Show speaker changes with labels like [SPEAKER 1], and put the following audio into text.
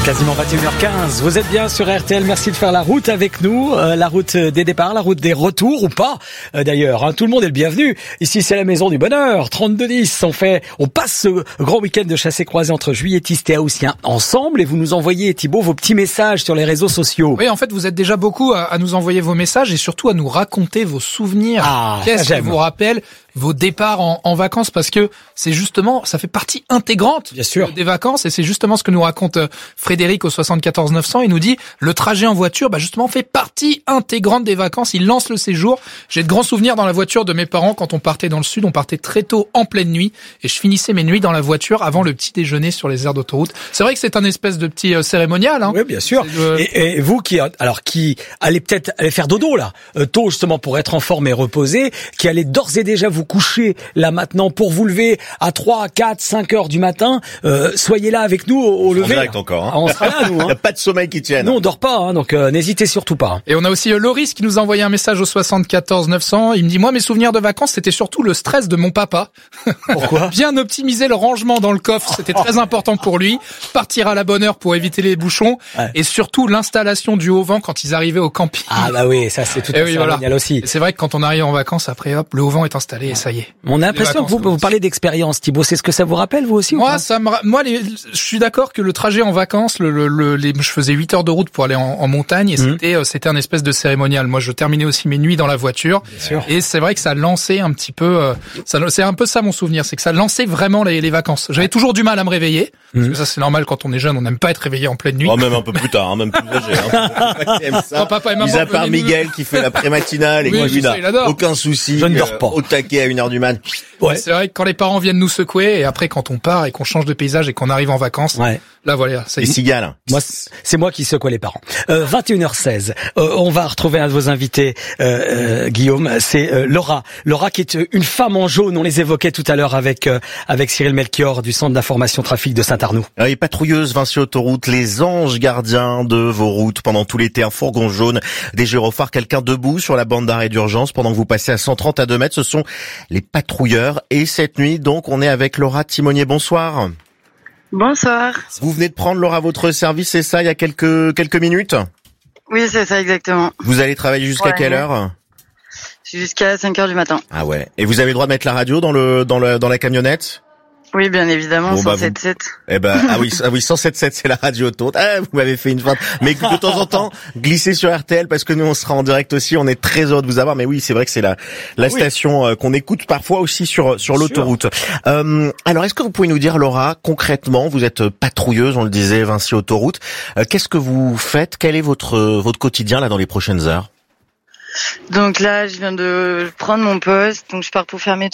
[SPEAKER 1] Quasiment 21h15, vous êtes bien sur RTL, merci de faire la route avec nous, la route des départs, la route des retours ou pas d'ailleurs, hein, tout le monde est le bienvenu. Ici c'est la maison du bonheur, 32-10, on passe ce grand week-end de chassé-croisé entre juilletistes et haussiens ensemble et vous nous envoyez Thibaut vos petits messages sur les réseaux sociaux.
[SPEAKER 2] Oui, en fait vous êtes déjà beaucoup à nous envoyer vos messages et surtout à nous raconter vos souvenirs. Qu'est-ce qui vous rappelle vos départs en vacances, parce que c'est justement, ça fait partie intégrante
[SPEAKER 1] bien sûr
[SPEAKER 2] des vacances et c'est justement ce que nous raconte Frédéric au 74 900. Il nous dit le trajet en voiture, justement fait partie intégrante des vacances. Il lance le séjour. J'ai de grands souvenirs dans la voiture de mes parents quand on partait dans le sud. On partait très tôt en pleine nuit et je finissais mes nuits dans la voiture avant le petit déjeuner sur les aires d'autoroute. C'est vrai que c'est un espèce de petit cérémonial. Hein.
[SPEAKER 1] Oui, bien sûr. Et vous qui allez peut-être aller faire dodo là, tôt justement pour être en forme et reposer, qui allez d'ores et déjà vous coucher là maintenant pour vous lever à 3, 4, 5 heures du matin, soyez là avec nous au lever.
[SPEAKER 3] Direct encore. Hein.
[SPEAKER 1] On sera là nous.
[SPEAKER 3] Il n'y a pas de sommeil qui tienne.
[SPEAKER 1] Nous on dort pas, donc n'hésitez surtout pas.
[SPEAKER 2] Et on a aussi Loris qui nous a envoyé un message au 74 900. Il me dit moi mes souvenirs de vacances c'était surtout le stress de mon papa.
[SPEAKER 1] Pourquoi?
[SPEAKER 2] Bien optimiser le rangement dans le coffre, c'était très important pour lui. Partir à la bonne heure pour éviter les bouchons et surtout l'installation du haut-vent quand ils arrivaient au camping.
[SPEAKER 1] Ah bah oui, ça c'est tout à fait génial aussi.
[SPEAKER 2] Et c'est vrai que quand on arrive en vacances après hop, le haut-vent est installé et ça y est.
[SPEAKER 1] On a l'impression que vous parlez d'expérience, Thibaut. C'est ce que ça vous rappelle, vous aussi?
[SPEAKER 2] Moi, je suis d'accord que le trajet en vacances, je faisais 8 heures de route pour aller en montagne et c'était un espèce de cérémonial. Moi, je terminais aussi mes nuits dans la voiture. Et c'est vrai que ça lançait un petit peu, c'est un peu ça mon souvenir, c'est que ça lançait vraiment les vacances. J'avais toujours du mal à me réveiller. Parce que ça, c'est normal quand on est jeune, on n'aime pas être réveillé en pleine nuit.
[SPEAKER 3] Oh, même un peu plus tard, même plus âgé.
[SPEAKER 2] Non, papa et maman.
[SPEAKER 3] Mis à part Miguel qui fait la pré-matinale et qui n'a aucun souci.
[SPEAKER 1] Je ne dors pas.
[SPEAKER 3] Au taquet à 1h du mat.
[SPEAKER 2] Ouais. C'est vrai que quand les parents viennent nous secouer et après quand on part et qu'on change de paysage et qu'on arrive en vacances, là voilà, c'est
[SPEAKER 3] les cigales.
[SPEAKER 1] Moi, c'est moi qui secoue les parents. 21h16. On va retrouver un de vos invités, Guillaume. C'est Laura. Laura qui est une femme en jaune. On les évoquait tout à l'heure avec Cyril Melchior du Centre d'information trafic de Saint-Arnoux.
[SPEAKER 3] Les patrouilleuses Vinci Autoroute, les anges gardiens de vos routes pendant tout l'été. Un fourgon jaune, des gyrophares, quelqu'un debout sur la bande d'arrêt d'urgence pendant que vous passez à 130 à 2 mètres. Ce sont les patrouilleurs. Et cette nuit, donc, on est avec Laura Timonier. Bonsoir.
[SPEAKER 4] Bonsoir.
[SPEAKER 3] Vous venez de prendre, Laura, votre service, c'est ça, il y a quelques minutes?
[SPEAKER 4] Oui, c'est ça, exactement.
[SPEAKER 3] Vous allez travailler jusqu'à quelle heure?
[SPEAKER 4] Jusqu'à 5 heures du matin.
[SPEAKER 3] Ah ouais. Et vous avez le droit de mettre la radio dans la camionnette?
[SPEAKER 4] Oui, bien évidemment, 107.7.
[SPEAKER 3] Ah oui, 107.7, c'est la radio auto. Ah, vous m'avez fait une feinte. Mais de temps en temps, glissez sur RTL parce que nous, on sera en direct aussi. On est très heureux de vous avoir. Mais oui, c'est vrai que c'est la station qu'on écoute parfois aussi sur l'autoroute. Alors, est-ce que vous pouvez nous dire, Laura, concrètement, vous êtes patrouilleuse, on le disait, Vinci Autoroute. Qu'est-ce que vous faites? Quel est votre quotidien, là, dans les prochaines heures?
[SPEAKER 4] Donc là, je viens de prendre mon poste. Donc je pars pour fermer